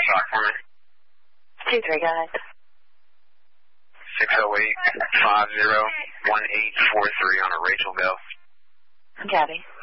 talk for me? 2-3, go ahead. 608-50-1843 on a Rachel Bell. Gabby.